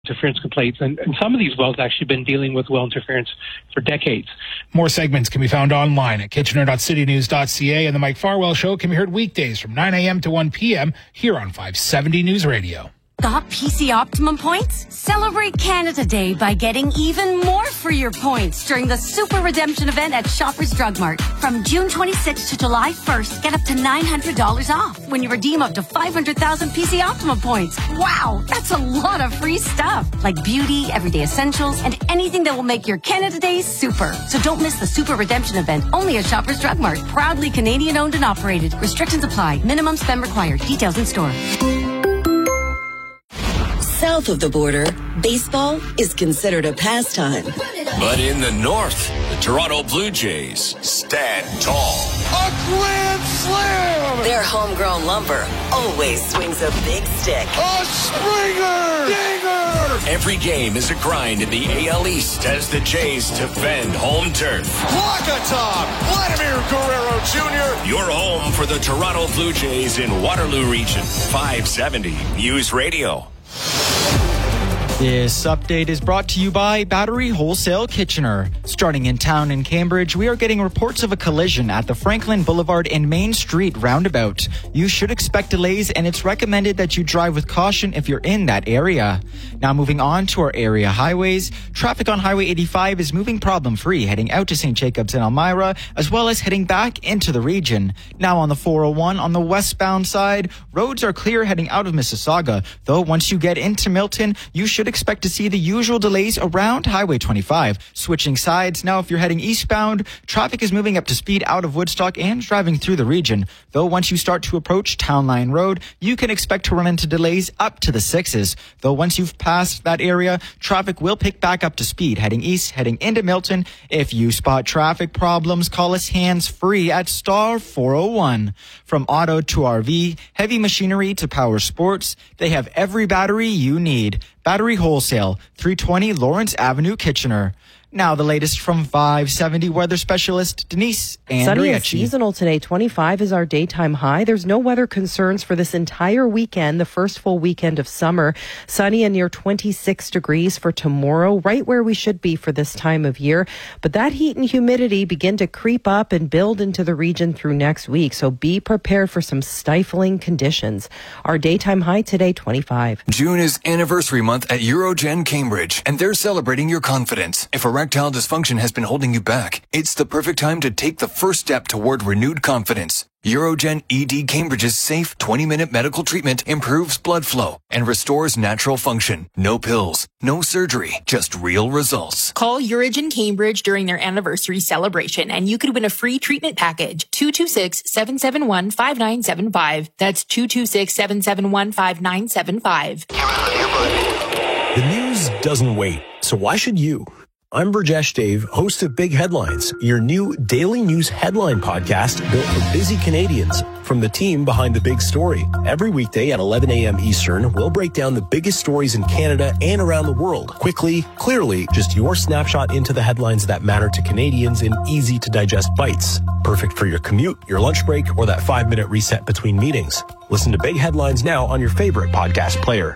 interference complaints, and some of these wells actually been dealing with well interference for decades. More segments can be found online at kitchener.citynews.ca, and the Mike Farwell Show can be heard weekdays from 9 a.m. to 1 p.m. here on 570 News Radio. Got PC Optimum points? Celebrate Canada Day by getting even more for your points during the Super Redemption event at Shoppers Drug Mart. From June 26th to July 1st, get up to $900 off when you redeem up to 500,000 PC Optimum points. Wow, that's a lot of free stuff, like beauty, everyday essentials, and anything that will make your Canada Day super. So don't miss the Super Redemption event, only at Shoppers Drug Mart. Proudly Canadian owned and operated. Restrictions apply. Minimum spend required. Details in store. South of the border, baseball is considered a pastime. But in the north, the Toronto Blue Jays stand tall. A grand slam! Their homegrown lumber always swings a big stick. A Springer! Dinger! Every game is a grind in the AL East as the Jays defend home turf. Walk-a-top! Vladimir Guerrero Jr. Your home for the Toronto Blue Jays in Waterloo Region. 570 News Radio. This update is brought to you by Battery Wholesale Kitchener. Starting in town in Cambridge, we are getting reports of a collision at the Franklin Boulevard and Main Street roundabout. You should expect delays, and it's recommended that you drive with caution if you're in that area. Now moving on to our area highways. Traffic on Highway 85 is moving problem-free, heading out to St. Jacobs and Elmira, as well as heading back into the region. Now on the 401, on the westbound side, roads are clear heading out of Mississauga, though once you get into Milton, you should expect to see the usual delays around Highway 25. Switching sides, now if you're heading eastbound, traffic is moving up to speed out of Woodstock and driving through the region. Though once you start to approach Town Line Road, you can expect to run into delays up to the 6s. Though once you've passed that area, traffic will pick back up to speed heading east, heading into Milton. If you spot traffic problems, call us hands-free at star 401. From auto to RV, heavy machinery to power sports, they have every battery you need. Battery Wholesale, 320 Lawrence Avenue, Kitchener. Now the latest from 570 weather specialist Denise Andrieci. Sunny and seasonal today. 25 is our daytime high. There's no weather concerns for this entire weekend, the first full weekend of summer. Sunny and near 26 degrees for tomorrow, right where we should be for this time of year. But that heat and humidity begin to creep up and build into the region through next week. So be prepared for some stifling conditions. Our daytime high today, 25. June is anniversary month at Eurogen Cambridge, and they're celebrating your confidence. If erectile dysfunction has been holding you back, it's the perfect time to take the first step toward renewed confidence. Eurogen ED Cambridge's safe 20-minute medical treatment improves blood flow and restores natural function. No pills, no surgery, just real results. Call Eurogen Cambridge during their anniversary celebration and you could win a free treatment package. 226-771-5975. That's 226-771-5975. The news doesn't wait, so why should you? I'm Burjesh Dave, host of Big Headlines, your new daily news headline podcast built for busy Canadians. From the team behind the big story. Every weekday at 11 a.m. Eastern, we'll break down the biggest stories in Canada and around the world. Quickly, clearly, just your snapshot into the headlines that matter to Canadians in easy-to-digest bites. Perfect for your commute, your lunch break, or that 5-minute reset between meetings. Listen to Big Headlines now on your favorite podcast player.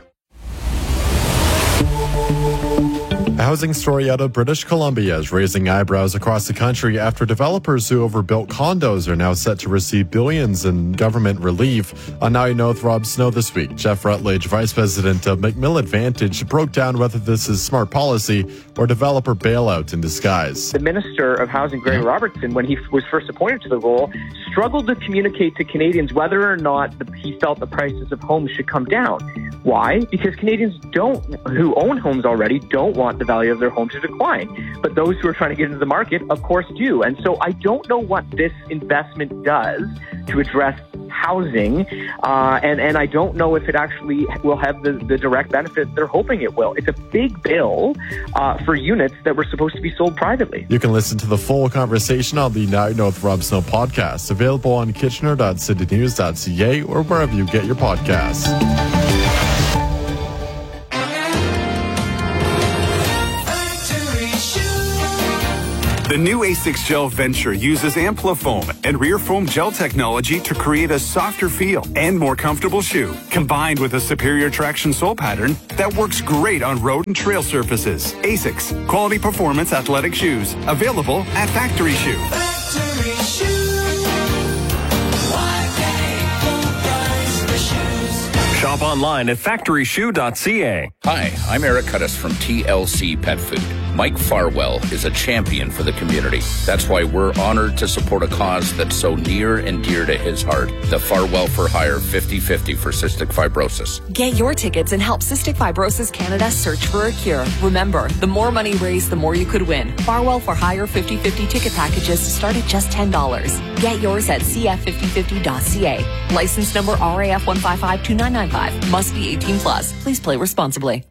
A housing story out of British Columbia is raising eyebrows across the country after developers who overbuilt condos are now set to receive billions in government relief. On Now You Know with Rob Snow this week, Jeff Rutledge, Vice President of McMill Advantage, broke down whether this is smart policy or developer bailout in disguise. The Minister of Housing, Greg Robertson, when he was first appointed to the role, struggled to communicate to Canadians whether or not he felt the prices of homes should come down. Why? Because Canadians who own homes already don't want the value of their home to decline. But those who are trying to get into the market, of course, do. And so I don't know what this investment does to address housing, and I don't know if it actually will have the direct benefit they're hoping it will. It's a big bill for units that were supposed to be sold privately. You can listen to the full conversation on the Now You Know with Rob Snow podcast, available on kitchener.citynews.ca or wherever you get your podcasts. The The new A6 Gel Venture uses Amplifoam and rear foam gel technology to create a softer feel and more comfortable shoe, combined with a superior traction sole pattern that works great on road and trail surfaces. A6, quality performance athletic shoes, available at Factory Shoe. Factory Shoe. Shop online at factoryshoe.ca. Hi, I'm Eric Cuttis from TLC Pet Food. Mike Farwell is a champion for the community. That's why we're honored to support a cause that's so near and dear to his heart. The Farwell for Hire 50-50 for cystic fibrosis. Get your tickets and help Cystic Fibrosis Canada search for a cure. Remember, the more money raised, the more you could win. Farwell for Hire 50-50 ticket packages start at just $10. Get yours at cf5050.ca. License number RAF 1552995. Must be 18 plus. Please play responsibly.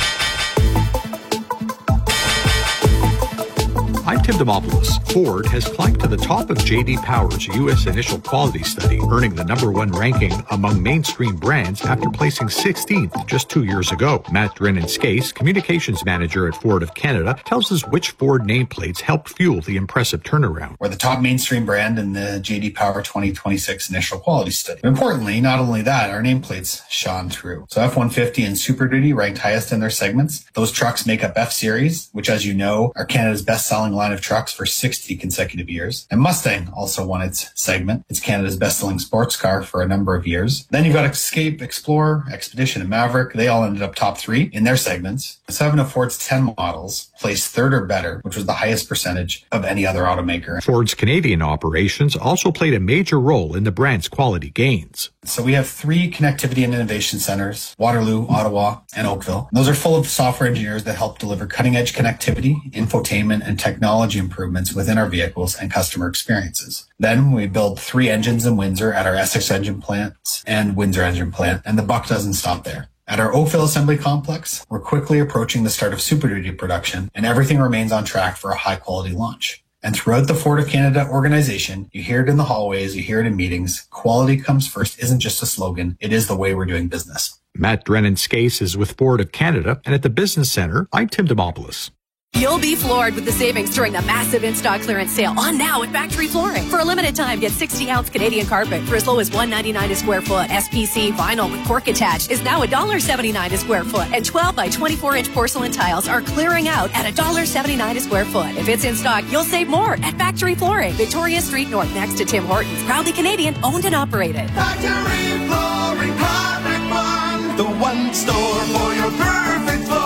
I'm Tim Demopoulos. Ford has climbed to the top of J.D. Power's U.S. Initial Quality Study, earning the #1 ranking among mainstream brands after placing 16th just 2 years ago. Matt Drennan-Skase, communications manager at Ford of Canada, tells us which Ford nameplates helped fuel the impressive turnaround. We're the top mainstream brand in the J.D. Power 2026 Initial Quality Study. Importantly, not only that, our nameplates shone through. So F-150 and Super Duty ranked highest in their segments. Those trucks make up F-Series, which, as you know, are Canada's best-selling line of trucks for 60 consecutive years. And Mustang also won its segment. It's Canada's best-selling sports car for a number of years. Then you've got Escape, Explorer, Expedition, and Maverick. They all ended up top 3 in their segments. 7 of Ford's 10 models placed 3rd or better, which was the highest percentage of any other automaker. Ford's Canadian operations also played a major role in the brand's quality gains. So we have 3 connectivity and innovation centers, Waterloo, Ottawa, and Oakville. Those are full of software engineers that help deliver cutting-edge connectivity, infotainment, and technology improvements within our vehicles and customer experiences. Then we build 3 engines in Windsor at our Essex engine plants and Windsor engine plant, and the buck doesn't stop there. At our Oakville assembly complex, we're quickly approaching the start of Super Duty production, and everything remains on track for a high-quality launch. And throughout the Ford of Canada organization, you hear it in the hallways, you hear it in meetings. Quality comes first isn't just a slogan, it is the way we're doing business. Matt Drennan-Skase is with Ford of Canada, and at the Business Center, I'm Tim Demopoulos. You'll be floored with the savings during the massive in-stock clearance sale on now at Factory Flooring. For a limited time, get 60-ounce Canadian carpet for as low as $1.99 a square foot. SPC vinyl with cork attached is now $1.79 a square foot. And 12 by 24-inch porcelain tiles are clearing out at $1.79 a square foot. If it's in stock, you'll save more at Factory Flooring, Victoria Street North, next to Tim Hortons. Proudly Canadian, owned and operated. Factory Flooring, Carpet One, the one store for your perfect floor.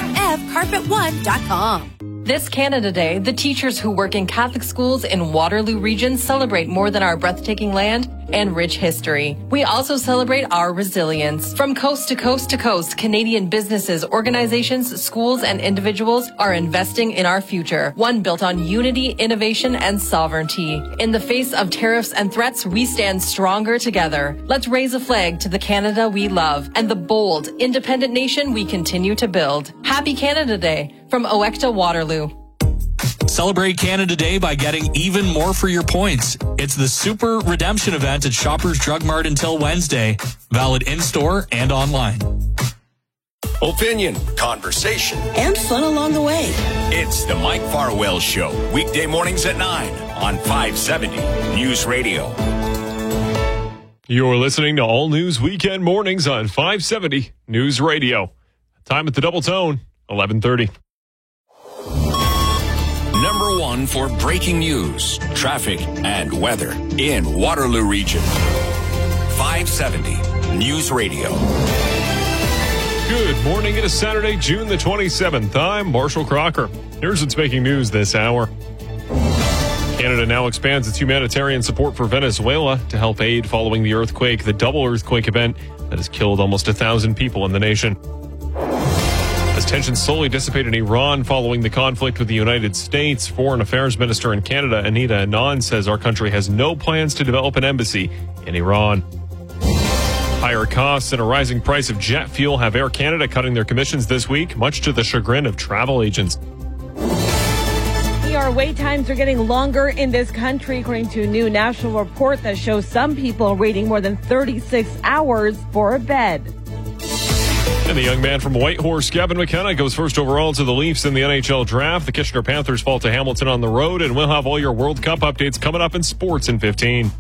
FFCarpet1.com. This Canada Day, the teachers who work in Catholic schools in Waterloo Region celebrate more than our breathtaking land and rich history. We also celebrate our resilience. From coast to coast to coast, Canadian businesses, organizations, schools, and individuals are investing in our future, one built on unity, innovation, and sovereignty. In the face of tariffs and threats, we stand stronger together. Let's raise a flag to the Canada we love and the bold, independent nation we continue to build. Happy Canada Day from OECTA Waterloo. Celebrate Canada Day by getting even more for your points. It's the Super Redemption event at Shoppers Drug Mart until Wednesday. Valid in-store and online. Opinion, conversation, and fun along the way. It's the Mike Farwell Show. Weekday mornings at 9 on 570 News Radio. You're listening to All News Weekend Mornings on 570 News Radio. Time at the Double Tone, 11:30. Number 1 for breaking news, traffic, and weather in Waterloo Region. 570 News Radio. Good morning. It is Saturday, June the 27th. I'm Marshall Crocker. Here's what's making news this hour. Canada now expands its humanitarian support for Venezuela to help aid following the earthquake, the double earthquake event that has killed almost 1,000 people in the nation. As tensions slowly dissipate in Iran following the conflict with the United States, Foreign Affairs Minister in Canada, Anita Anand, says our country has no plans to develop an embassy in Iran. Higher costs and a rising price of jet fuel have Air Canada cutting their commissions this week, much to the chagrin of travel agents. ER wait times are getting longer in this country, according to a new national report that shows some people waiting more than 36 hours for a bed. And the young man from Whitehorse, Gavin McKenna, goes first overall to the Leafs in the NHL draft. The Kitchener Panthers fall to Hamilton on the road, and we'll have all your World Cup updates coming up in sports in 15.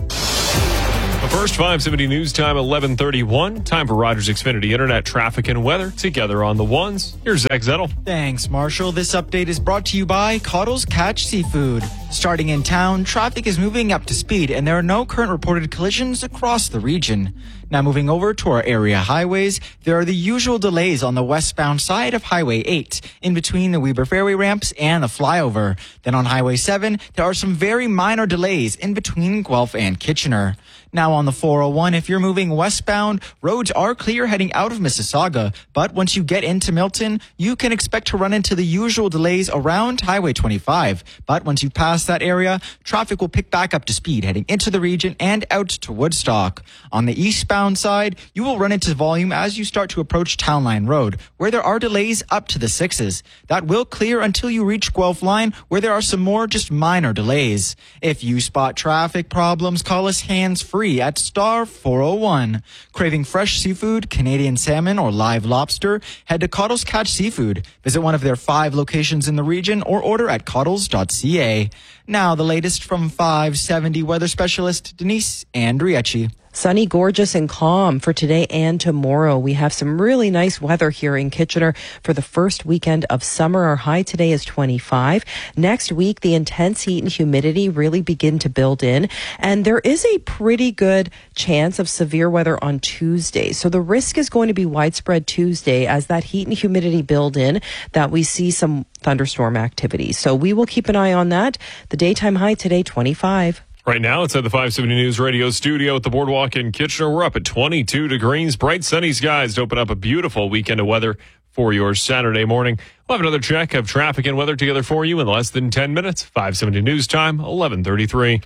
The first 570 news time, 11:31. Time for Rogers Xfinity Internet traffic and weather together on the ones. Here's Zach Zettel. Thanks, Marshall. This update is brought to you by Cottle's Catch Seafood. Starting in town, traffic is moving up to speed, and there are no current reported collisions across the region. Now moving over to our area highways, there are the usual delays on the westbound side of Highway 8, in between the Weber Ferry ramps and the flyover. Then on Highway 7, there are some very minor delays in between Guelph and Kitchener. Now on the 401, if you're moving westbound, roads are clear heading out of Mississauga, but once you get into Milton, you can expect to run into the usual delays around Highway 25. But once you pass that area, traffic will pick back up to speed heading into the region and out to Woodstock. On the eastbound side, you will run into volume as you start to approach Town Line Road, where there are delays up to the 6s. That will clear until you reach Guelph Line, where there are some more just minor delays. If you spot traffic problems, call us hands-free at star 401. Craving fresh seafood, Canadian salmon, or live lobster? Head to Cottle's Catch Seafood. Visit one of their 5 locations in the region or order at cottles.ca. Now the latest from 570 weather specialist Denise Andriecci. Sunny, gorgeous, and calm for today and tomorrow. We have some really nice weather here in Kitchener for the first weekend of summer. Our high today is 25. Next week, the intense heat and humidity really begin to build in, and there is a pretty good chance of severe weather on Tuesday. So the risk is going to be widespread Tuesday as that heat and humidity build in, that we see some thunderstorm activity. So we will keep an eye on that. The daytime high today, 25. Right now, it's at the 570 News Radio studio at the Boardwalk in Kitchener. We're up at 22 degrees, bright sunny skies to open up a beautiful weekend of weather for your Saturday morning. We'll have another check of traffic and weather together for you in less than 10 minutes. 570 News Time, 11:33.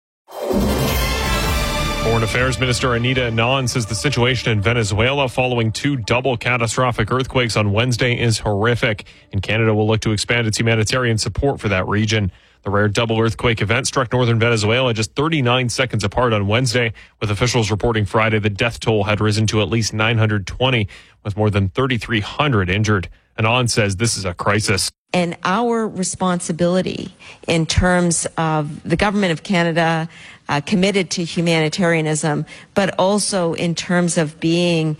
Foreign Affairs Minister Anita Anand says the situation in Venezuela following 2 double catastrophic earthquakes on Wednesday is horrific, and Canada will look to expand its humanitarian support for that region. The rare double earthquake event struck northern Venezuela just 39 seconds apart on Wednesday, with officials reporting Friday the death toll had risen to at least 920, with more than 3,300 injured. Anand says this is a crisis. And our responsibility in terms of the government of Canada committed to humanitarianism, but also in terms of being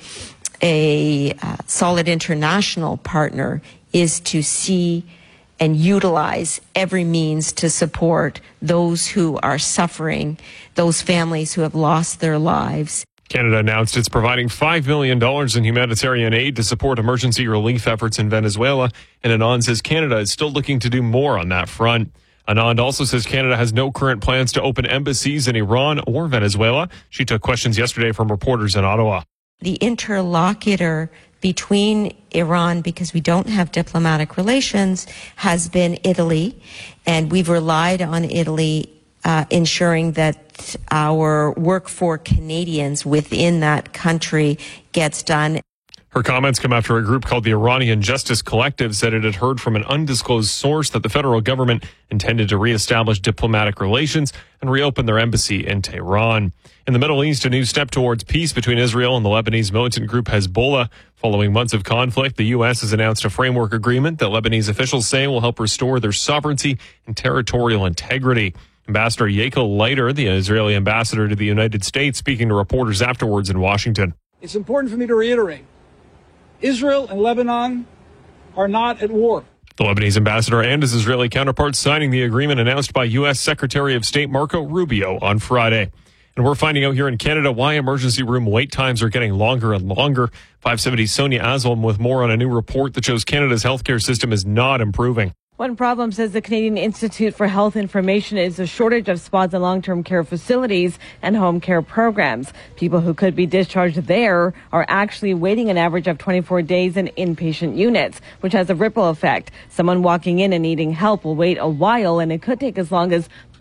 a solid international partner, is to see and utilize every means to support those who are suffering, those families who have lost their lives. Canada announced it's providing $5 million in humanitarian aid to support emergency relief efforts in Venezuela, and Anand says Canada is still looking to do more on that front. Anand also says Canada has no current plans to open embassies in Iran or Venezuela. She took questions yesterday from reporters in Ottawa. The interlocutor between Iran, because we don't have diplomatic relations, has been Italy, and we've relied on Italy ensuring that our work for Canadians within that country gets done. Her comments come after a group called the Iranian Justice Collective said it had heard from an undisclosed source that the federal government intended to reestablish diplomatic relations and reopen their embassy in Tehran. In the Middle East, a new step towards peace between Israel and the Lebanese militant group Hezbollah. Following months of conflict, the U.S. has announced a framework agreement that Lebanese officials say will help restore their sovereignty and territorial integrity. Ambassador Yaakov Leiter, the Israeli ambassador to the United States, speaking to reporters afterwards in Washington. It's important for me to reiterate, Israel and Lebanon are not at war. The Lebanese ambassador and his Israeli counterpart signing the agreement announced by U.S. Secretary of State Marco Rubio on Friday. And we're finding out here in Canada why emergency room wait times are getting longer and longer. 570 Sonia Aslam with more on a new report that shows Canada's healthcare system is not improving. One problem, says the Canadian Institute for Health Information, is a shortage of spots in long-term care facilities and home care programs. People who could be discharged there are actually waiting an average of 24 days in inpatient units, which has a ripple effect. Someone walking in and needing help will wait a while, and it could take as long as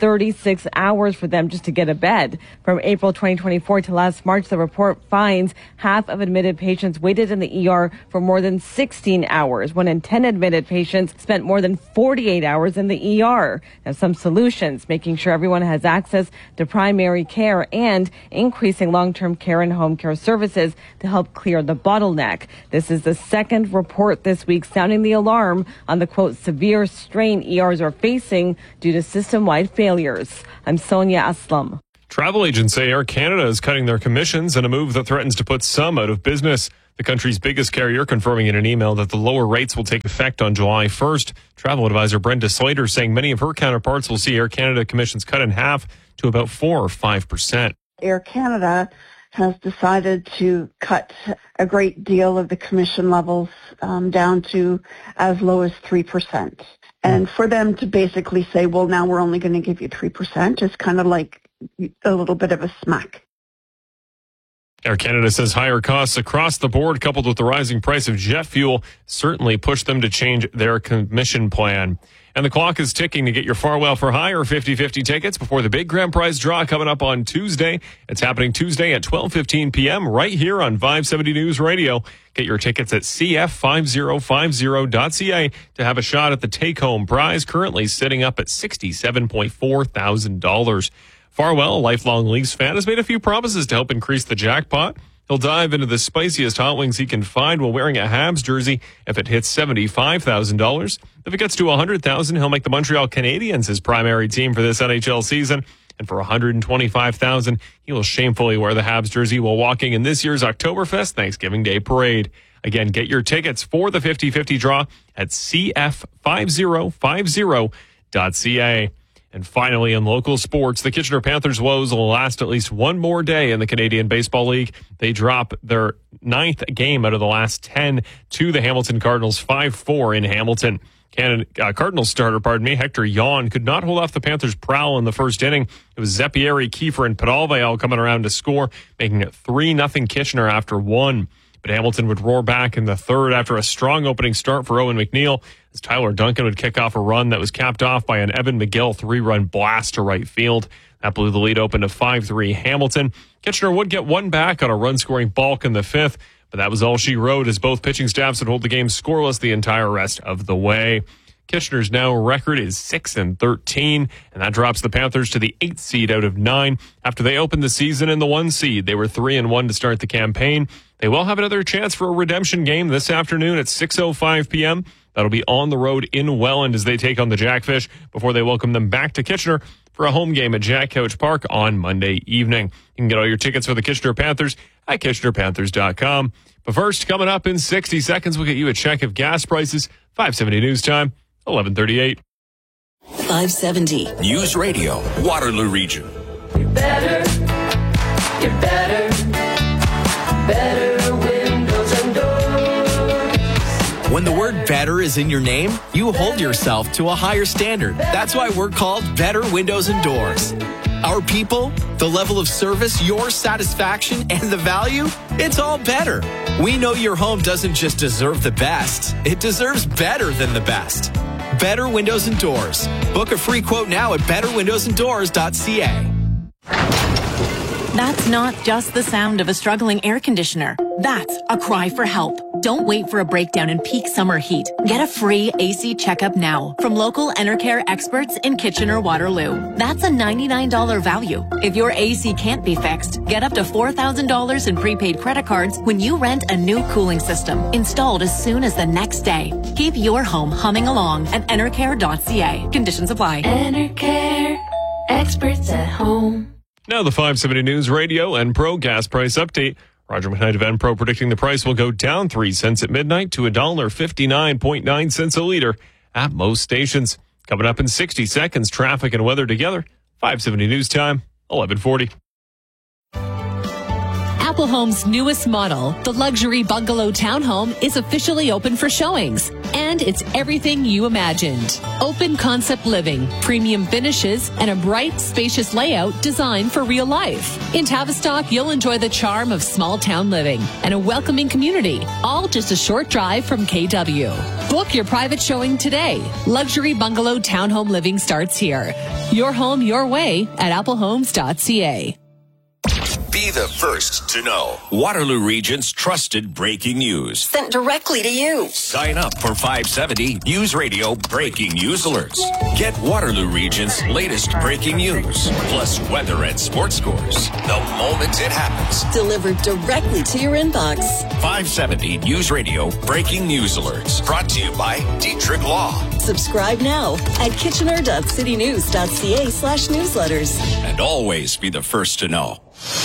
36 hours for them just to get a bed. From April 2024 to last March, the report finds half of admitted patients waited in the ER for more than 16 hours. 1 in 10 admitted patients spent more than 48 hours in the ER. Now, some solutions, making sure everyone has access to primary care and increasing long-term care and home care services to help clear the bottleneck. This is the second report this week sounding the alarm on the, quote, severe strain ERs are facing due to system-wide failures. I'm Sonia Aslam. Travel agents say Air Canada is cutting their commissions in a move that threatens to put some out of business. The country's biggest carrier confirming in an email that the lower rates will take effect on July 1st. Travel advisor Brenda Slater saying many of her counterparts will see Air Canada commissions cut in half to about 4 or 5%. Air Canada has decided to cut a great deal of the commission levels down to as low as 3%. And for them to basically say, well, now we're only going to give you 3% is kind of like a little bit of a smack. Air Canada says higher costs across the board, coupled with the rising price of jet fuel, certainly pushed them to change their commission plan. And the clock is ticking to get your Farwell for Hire 50-50 tickets before the big grand prize draw coming up on Tuesday. It's happening Tuesday at 12:15 p.m. right here on 570 News Radio. Get your tickets at cf5050.ca to have a shot at the take-home prize, currently sitting up at $67.4 thousand. Farwell, a lifelong Leafs fan, has made a few promises to help increase the jackpot. He'll dive into the spiciest hot wings he can find while wearing a Habs jersey if it hits $75,000. If it gets to $100,000, he'll make the Montreal Canadiens his primary team for this NHL season. And for $125,000, he will shamefully wear the Habs jersey while walking in this year's Oktoberfest Thanksgiving Day Parade. Again, get your tickets for the 50-50 draw at cf5050.ca. And finally, in local sports, the Kitchener Panthers' woes will last at least one more day in the Canadian Baseball League. They drop their 9th game out of the last 10 to the Hamilton Cardinals, 5-4 in Hamilton. Cardinals starter, Hector Yon, could not hold off the Panthers' prowl in the first inning. It was Zeppieri, Kiefer, and Padalve all coming around to score, making it 3-0 Kitchener after 1. But Hamilton would roar back in the third after a strong opening start for Owen McNeil, as Tyler Duncan would kick off a run that was capped off by an Evan McGill 3-run blast to right field. That blew the lead open to 5-3 Hamilton. Kitchener would get one back on a run-scoring balk in the fifth, but that was all she wrote, as both pitching staffs would hold the game scoreless the entire rest of the way. Kitchener's now record is 6-13, and that drops the Panthers to the 8th seed out of 9. After they opened the season in the 1 seed, they were 3-1 to start the campaign. They will have another chance for a redemption game this afternoon at 6:05 p.m. That'll be on the road in Welland as they take on the Jackfish before they welcome them back to Kitchener for a home game at Jack Couch Park on Monday evening. You can get all your tickets for the Kitchener Panthers at KitchenerPanthers.com. But first, coming up in 60 seconds, we'll get you a check of gas prices. 570 News Time, 11:38. 570 News Radio, Waterloo Region. You're better windows and doors. When the word better is in your name, you hold yourself to a higher standard. That's why we're called Better Windows and Doors. Our people, the level of service, your satisfaction, and the value, it's all better. We know your home doesn't just deserve the best, it deserves better than the best. Better Windows and Doors. Book a free quote now at betterwindowsanddoors.ca. That's not just the sound of a struggling air conditioner. That's a cry for help. Don't wait for a breakdown in peak summer heat. Get a free AC checkup now from local Enercare experts in Kitchener-Waterloo. That's a $99 value. If your AC can't be fixed, get up to $4,000 in prepaid credit cards when you rent a new cooling system installed as soon as the next day. Keep your home humming along at enercare.ca. Conditions apply. Enercare, experts at home. Now the 570 News Radio and Pro gas price update. Roger McKnight of Enpro predicting the price will go down 3 cents at midnight to $1.59.9 cents a liter at most stations. Coming up in 60 seconds, traffic and weather together. 570 News Time, 1140. Apple Apple Home's newest model, the luxury bungalow townhome, is officially open for showings. And it's everything you imagined. Open concept living, premium finishes, and a bright, spacious layout designed for real life. In Tavistock, you'll enjoy the charm of small town living and a welcoming community, all just a short drive from KW. Book your private showing today. Luxury bungalow townhome living starts here. Your home, your way at applehomes.ca. Be the first to know Waterloo Region's trusted breaking news. Sent directly to you. Sign up for 570 News Radio Breaking News Alerts. Get Waterloo Region's latest breaking news, plus weather and sports scores the moment it happens. Delivered directly to your inbox. 570 News Radio Breaking News Alerts. Brought to you by Dietrich Law. Subscribe now at kitchener.citynews.ca/newsletters. And always be the first to know.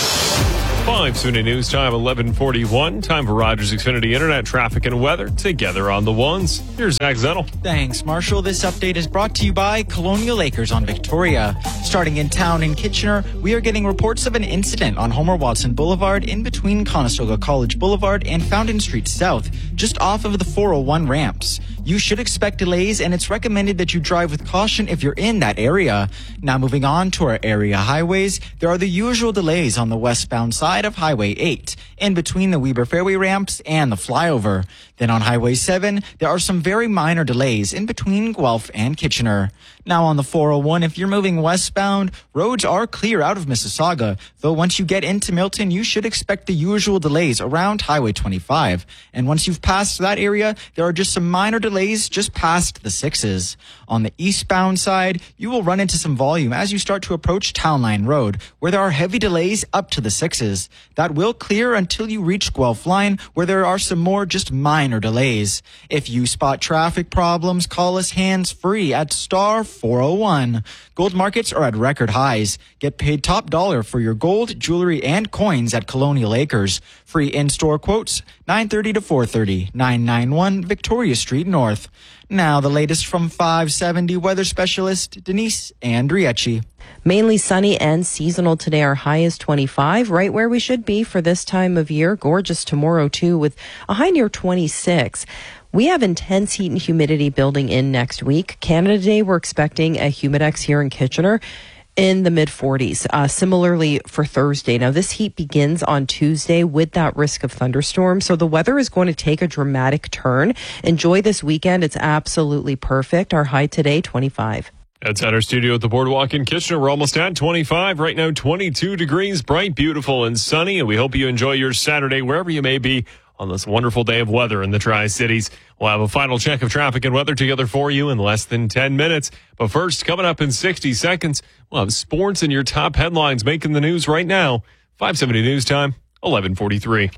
5 SUNY News Time, 11:41. Time for Rogers Xfinity Internet traffic and weather together on the ones. Here's Zach Zettel. Thanks, Marshall. This update is brought to you by Colonial Acres on Victoria. Starting in town in Kitchener, we are getting reports of an incident on Homer Watson Boulevard in between Conestoga College Boulevard and Fountain Street South, just off of the 401 ramps. You should expect delays, and it's recommended that you drive with caution if you're in that area. Now moving on to our area highways, there are the usual delays on the westbound side of Highway 8, in between the Weber Fairway ramps and the flyover. Then on Highway 7, there are some very minor delays in between Guelph and Kitchener. Now on the 401, if you're moving westbound, roads are clear out of Mississauga, though once you get into Milton, you should expect the usual delays around Highway 25. And once you've passed that area, there are just some minor delays just past the 6s. On the eastbound side, you will run into some volume as you start to approach Town Line Road, where there are heavy delays up to the 6s. That will clear until you reach Guelph Line, where there are some more just minor delays. If you spot traffic problems, call us hands-free at star 401. Gold markets are at record highs. Get paid top dollar for your gold, jewelry, and coins at Colonial Acres. Free in-store quotes, 9:30 to 4:30, 991 Victoria Street North. Now the latest from 570 weather specialist Denise Andriecci. Mainly sunny and seasonal today. Our high is 25, right where we should be for this time of year. Gorgeous tomorrow, too, with a high near 26. We have intense heat and humidity building in next week. Canada Day, we're expecting a humidex here in Kitchener in the mid-40s. Similarly for Thursday. Now, this heat begins on Tuesday with that risk of thunderstorms, so the weather is going to take a dramatic turn. Enjoy this weekend. It's absolutely perfect. Our high today, 25. Outside our studio at the Boardwalk in Kitchener, we're almost at 25. Right now, 22 degrees, bright, beautiful, and sunny. And we hope you enjoy your Saturday wherever you may be on this wonderful day of weather in the Tri-Cities. We'll have a final check of traffic and weather together for you in less than 10 minutes. But first, coming up in 60 seconds, we'll have sports and your top headlines making the news right now. 570 News Time, 11:43.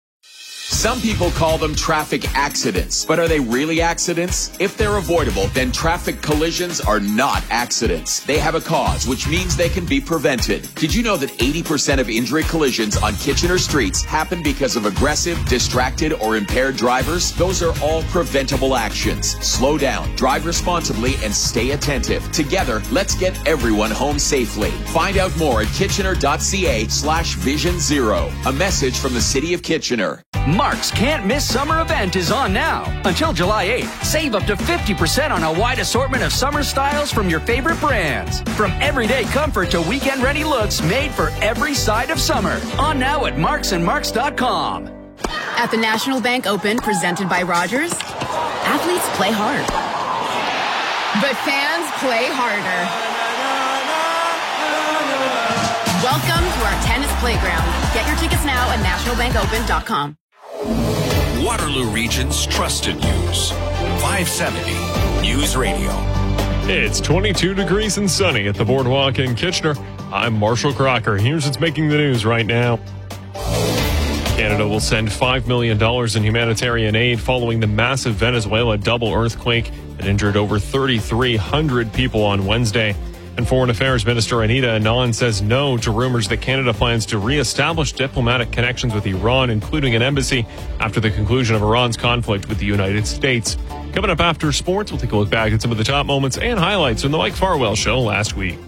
Some people call them traffic accidents, but are they really accidents? If they're avoidable, then traffic collisions are not accidents. They have a cause, which means they can be prevented. Did you know that 80% of injury collisions on Kitchener streets happen because of aggressive, distracted, or impaired drivers? Those are all preventable actions. Slow down, drive responsibly, and stay attentive. Together, let's get everyone home safely. Find out more at kitchener.ca/Vision Zero. A message from the City of Kitchener. Mark's Can't Miss Summer event is on now. Until July 8th, save up to 50% on a wide assortment of summer styles from your favorite brands. From everyday comfort to weekend-ready looks made for every side of summer. On now at marksandmarks.com. At the National Bank Open, presented by Rogers, athletes play hard. But fans play harder. Welcome to our tennis playground. Get your tickets now at nationalbankopen.com. Waterloo Region's trusted news. 570 News Radio. It's 22 degrees and sunny at the Boardwalk in Kitchener. I'm Marshall Crocker. Here's what's making the news right now. Canada will send $5 million in humanitarian aid following the massive Venezuela double earthquake that injured over 3,300 people on Wednesday. And Foreign Affairs Minister Anita Anand says no to rumors that Canada plans to reestablish diplomatic connections with Iran, including an embassy, after the conclusion of Iran's conflict with the United States. Coming up after sports, we'll take a look back at some of the top moments and highlights from the Mike Farwell Show last week.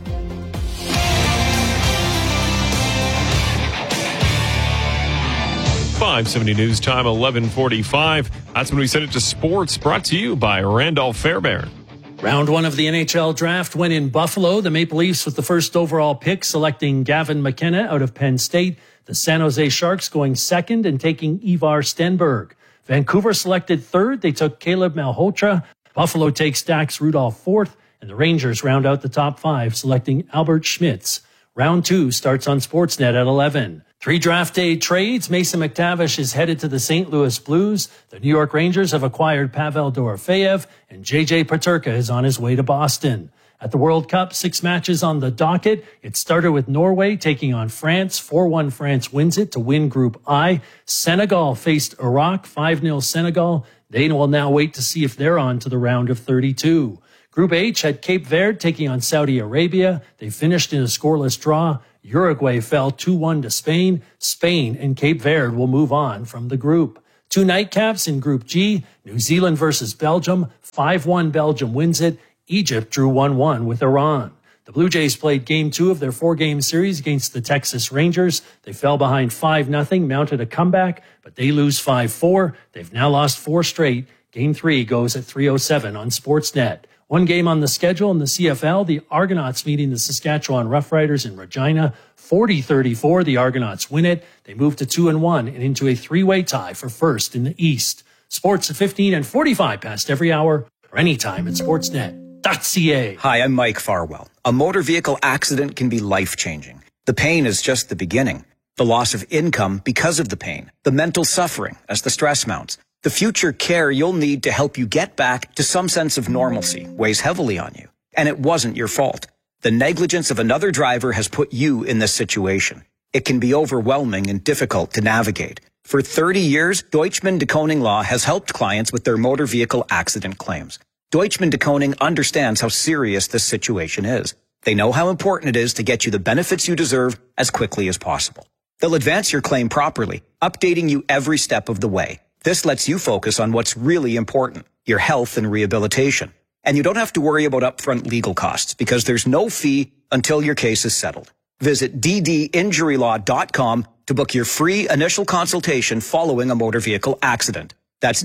570 News Time, 11:45. That's when we send it to sports, brought to you by Randolph Fairbairn. Round one of the NHL draft went in Buffalo. The Maple Leafs with the first overall pick, selecting Gavin McKenna out of Penn State. The San Jose Sharks going second and taking Ivar Stenberg. Vancouver selected third. They took Caleb Malhotra. Buffalo takes Dax Rudolph fourth. And the Rangers round out the top five, selecting Albert Schmitz. Round two starts on Sportsnet at 11. 3 draft day trades. Mason McTavish is headed to the St. Louis Blues. The New York Rangers have acquired Pavel Dorofeyev, and J.J. Peterka is on his way to Boston. At the World Cup, 6 matches on the docket. It started with Norway taking on France. 4-1 France wins it to win Group I. Senegal faced Iraq, 5-0 Senegal. They will now wait to see if they're on to the round of 32. Group H had Cape Verde taking on Saudi Arabia. They finished in a scoreless draw. Uruguay fell 2-1 to Spain. Spain and Cape Verde will move on from the group. 2 nightcaps in Group G. New Zealand versus Belgium. 5-1 Belgium wins it. Egypt drew 1-1 with Iran. The Blue Jays played Game 2 of their 4-game series against the Texas Rangers. They fell behind 5-0, mounted a comeback, but they lose 5-4. They've now lost 4 straight. Game 3 goes at 3:07 on Sportsnet. 1 game on the schedule in the CFL, the Argonauts meeting the Saskatchewan Roughriders in Regina. 40-34, the Argonauts win it. They move to 2-1 and into a 3-way tie for first in the East. Sports at 15 and 45 past every hour or anytime at sportsnet.ca. Hi, I'm Mike Farwell. A motor vehicle accident can be life-changing. The pain is just the beginning. The loss of income because of the pain. The mental suffering as the stress mounts. The future care you'll need to help you get back to some sense of normalcy weighs heavily on you. And it wasn't your fault. The negligence of another driver has put you in this situation. It can be overwhelming and difficult to navigate. For 30 years, Deutschman de Koning Law has helped clients with their motor vehicle accident claims. Deutschman de Koning understands how serious this situation is. They know how important it is to get you the benefits you deserve as quickly as possible. They'll advance your claim properly, updating you every step of the way. This lets you focus on what's really important, your health and rehabilitation. And you don't have to worry about upfront legal costs because there's no fee until your case is settled. Visit ddinjurylaw.com to book your free initial consultation following a motor vehicle accident. That's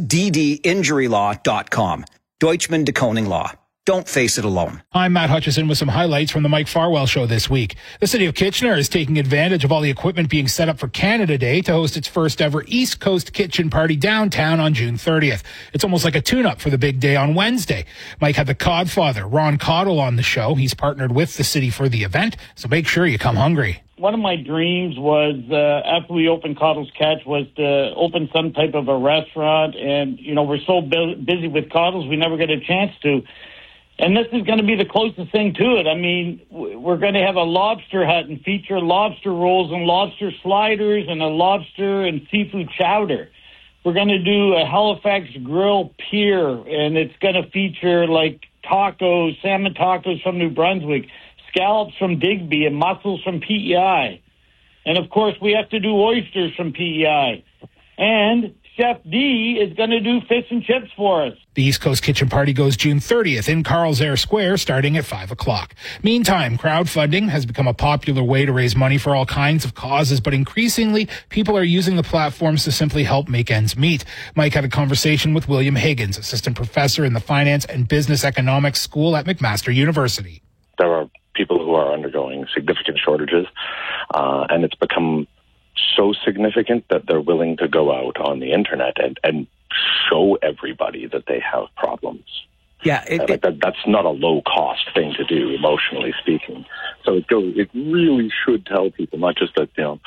ddinjurylaw.com. Deutschman de Koning Law. Don't face it alone. I'm Matt Hutchison with some highlights from the Mike Farwell Show this week. The city of Kitchener is taking advantage of all the equipment being set up for Canada Day to host its first ever East Coast Kitchen Party downtown on June 30th. It's almost like a tune-up for the big day on Wednesday. Mike had the Codfather, Ron Cottle, on the show. He's partnered with the city for the event, so make sure you come hungry. One of my dreams was, after we opened Cottle's Catch, was to open some type of a restaurant. And, you know, we're so busy with Cottle's, we never get a chance to. And this is going to be the closest thing to it. I mean, we're going to have a lobster hut and feature lobster rolls and lobster sliders and a lobster and seafood chowder. We're going to do a Halifax grill pier, and it's going to feature like tacos, salmon tacos from New Brunswick, scallops from Digby, and mussels from PEI. And, of course, we have to do oysters from PEI. And Chef D is going to do fish and chips for us. The East Coast Kitchen Party goes June 30th in Carl's Air Square starting at 5 o'clock. Meantime, crowdfunding has become a popular way to raise money for all kinds of causes, but increasingly people are using the platforms to simply help make ends meet. Mike had a conversation with William Higgins, assistant professor in the Finance and Business Economics School at McMaster University. There are people who are undergoing significant shortages, and it's become so significant that they're willing to go out on the internet and show everybody that they have problems. Yeah, that's not a low-cost thing to do, emotionally speaking. So it really should tell people not just that so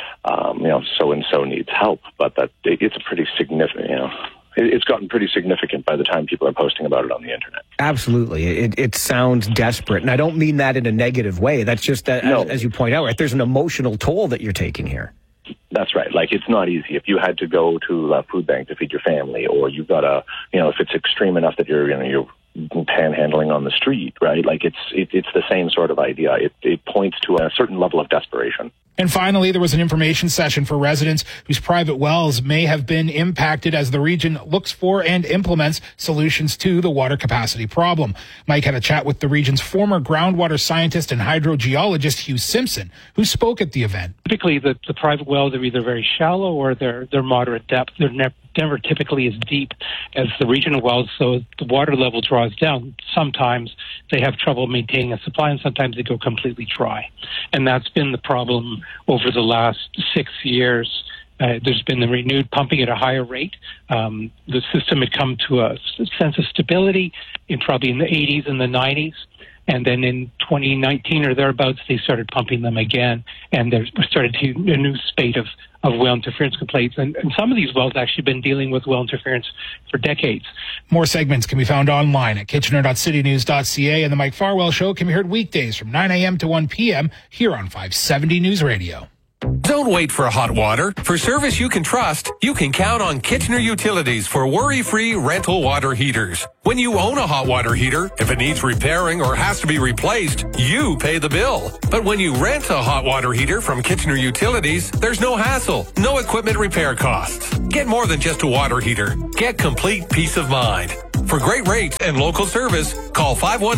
and so needs help, but that it's a pretty significant. It's gotten pretty significant by the time people are posting about it on the internet. Absolutely. It sounds desperate. And I don't mean that in a negative way. That's just that, as you point out, right, there's an emotional toll that you're taking here. That's right. Like, it's not easy. If you had to go to a food bank to feed your family, or you've got if it's extreme enough that you're panhandling on the street, right? Like it's the same sort of idea. It points to a certain level of desperation. And finally, there was an information session for residents whose private wells may have been impacted as the region looks for and implements solutions to the water capacity problem. Mike had a chat with the region's former groundwater scientist and hydrogeologist, Hugh Simpson, who spoke at the event. Typically, the private wells are either very shallow or they're moderate depth. They're never typically as deep as the regional wells, so the water level draws down. Sometimes they have trouble maintaining a supply, and sometimes they go completely dry. And that's been the problem over the last 6 years. There's been the renewed pumping at a higher rate. The system had come to a sense of stability probably in the 80s and the 90s. And then in 2019 or thereabouts, they started pumping them again, and there started a new spate of well interference complaints. And some of these wells actually been dealing with well interference for decades. More segments can be found online at kitchener.citynews.ca, and the Mike Farwell Show can be heard weekdays from 9 a.m. to 1 p.m. here on 570 News Radio. Don't wait for hot water. For service you can trust, you can count on Kitchener Utilities for worry-free rental water heaters. When you own a hot water heater, if it needs repairing or has to be replaced, you pay the bill. But when you rent a hot water heater from Kitchener Utilities, there's no hassle, no equipment repair costs. Get more than just a water heater. Get complete peace of mind. For great rates and local service, call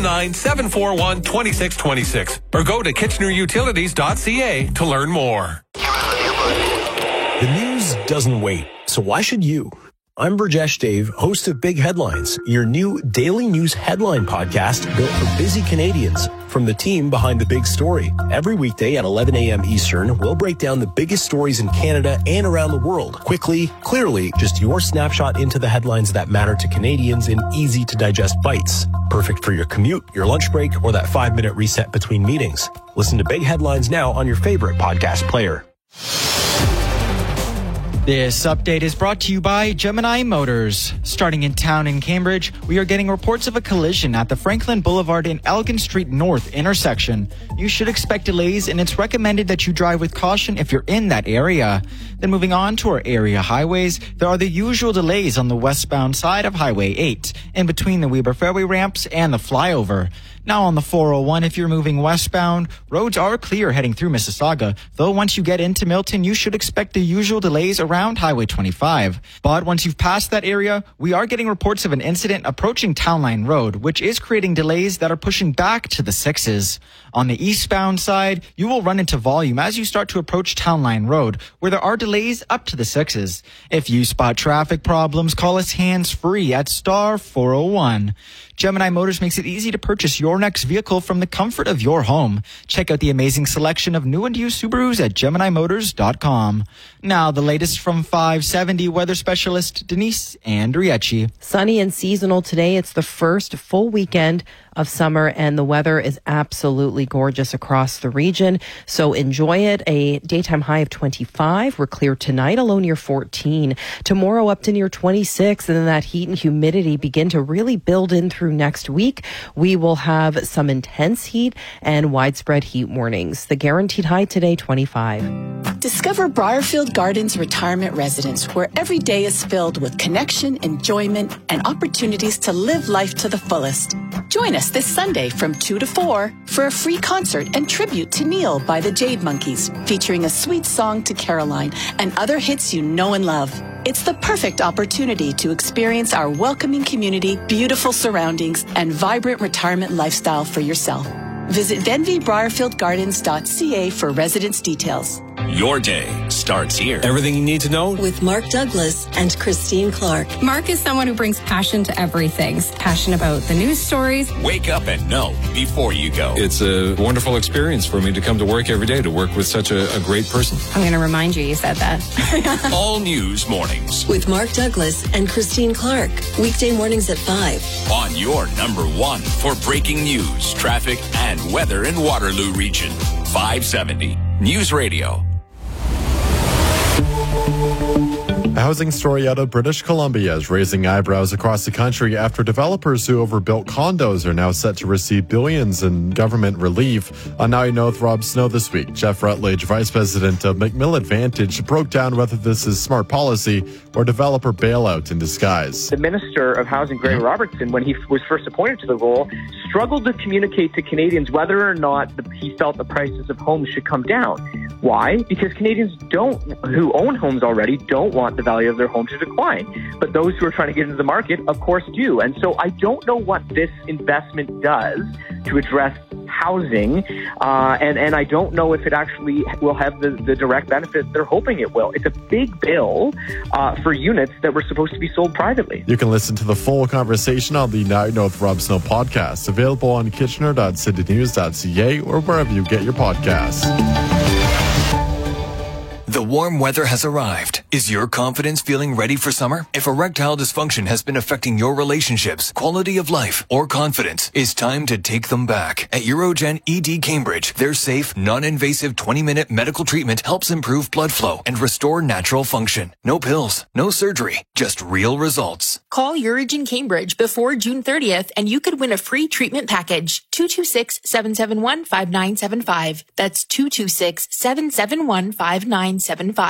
519-741-2626 or go to kitchenerutilities.ca to learn more. The news doesn't wait, so why should you? I'm Burjesh Dave, host of Big Headlines, your new daily news headline podcast built for busy Canadians from the team behind the big story. Every weekday at 11 a.m. Eastern, we'll break down the biggest stories in Canada and around the world. Quickly, clearly, just your snapshot into the headlines that matter to Canadians in easy-to-digest bites. Perfect for your commute, your lunch break, or that 5-minute reset between meetings. Listen to Big Headlines now on your favorite podcast player. This update is brought to you by Gemini Motors. Starting in town in Cambridge, we are getting reports of a collision at the Franklin Boulevard and Elgin Street North intersection. You should expect delays, and it's recommended that you drive with caution if you're in that area. Then moving on to our area highways, there are the usual delays on the westbound side of Highway 8, in between the Weber Fairway ramps and the flyover. Now on the 401, if you're moving westbound, roads are clear heading through Mississauga, though once you get into Milton, you should expect the usual delays around Highway 25. But once you've passed that area, we are getting reports of an incident approaching Town Line Road, which is creating delays that are pushing back to the 6s. On the eastbound side, you will run into volume as you start to approach Town Line Road, where there are delays up to the 6s. If you spot traffic problems, call us hands-free at star 401. Gemini Motors makes it easy to purchase your next vehicle from the comfort of your home. Check out the amazing selection of new and used Subarus at GeminiMotors.com. Now, the latest from 570 weather specialist Denise Andriecci. Sunny and seasonal today. It's the first full weekend of summer, and the weather is absolutely gorgeous across the region. So enjoy it. A daytime high of 25. We're clear tonight, a low near 14. Tomorrow up to near 26, and then that heat and humidity begin to really build in through next week. We will have some intense heat and widespread heat warnings. The guaranteed high today, 25. Discover Briarfield Gardens Retirement Residence, where every day is filled with connection, enjoyment, and opportunities to live life to the fullest. Join us this Sunday from 2 to 4 for a free concert and tribute to Neil by the Jade Monkeys, featuring a sweet song to Caroline and other hits you know and love. It's the perfect opportunity to experience our welcoming community, beautiful surroundings, and vibrant retirement lifestyle for yourself. Visit VenvyBriarfieldGardens.ca for residence details. Your day starts here. Everything you need to know with Mark Douglas and Christine Clark. Mark is someone who brings passion to everything. He's passionate about the news stories. Wake up and know before you go. It's a wonderful experience for me to come to work every day, to work with such a great person. I'm going to remind you said that. All news mornings with Mark Douglas and Christine Clark. Weekday mornings at 5. On your number one for breaking news, traffic, and weather in Waterloo Region. 570 News Radio. A housing story out of British Columbia is raising eyebrows across the country after developers who overbuilt condos are now set to receive billions in government relief. On Now You Know with Rob Snow this week, Jeff Rutledge, Vice President of McMill Advantage, broke down whether this is smart policy or developer bailout in disguise. The Minister of Housing, Greg Robertson, when he was first appointed to the role, struggled to communicate to Canadians whether or not he felt the prices of homes should come down. Why? Because Canadians who own homes already don't want the value of their home to decline. But those who are trying to get into the market, of course, do. And so I don't know what this investment does to address housing, and I don't know if it actually will have the direct benefit they're hoping it will. It's a big bill for units that were supposed to be sold privately. You can listen to the full conversation on the Now You Know with Rob Snow podcast, available on kitchener.citynews.ca or wherever you get your podcasts. The warm weather has arrived. Is your confidence feeling ready for summer? If erectile dysfunction has been affecting your relationships, quality of life, or confidence, it's time to take them back. At Urogen ED Cambridge, their safe, non-invasive 20-minute medical treatment helps improve blood flow and restore natural function. No pills, no surgery, just real results. Call Urogen Cambridge before June 30th and you could win a free treatment package. 226-771-5975. That's 226-771-5975.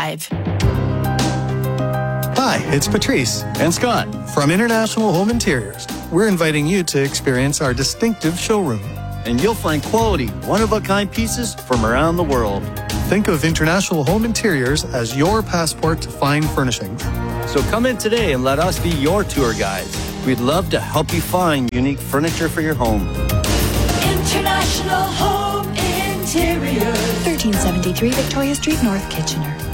Hi, it's Patrice and Scott from International Home Interiors. We're inviting you to experience our distinctive showroom. And you'll find quality, one-of-a-kind pieces from around the world. Think of International Home Interiors as your passport to fine furnishings. So come in today and let us be your tour guides. We'd love to help you find unique furniture for your home. International Home Interiors. 1373 Victoria Street, North Kitchener.